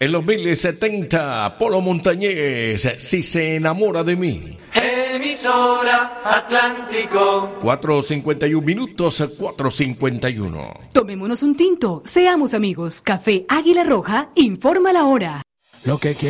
En los 1070, Polo Montañés, Si se enamora de mí. Emisora Atlántico. 4:51 minutos, 4:51. Tomémonos un tinto, seamos amigos. Café Águila Roja informa la hora. Lo que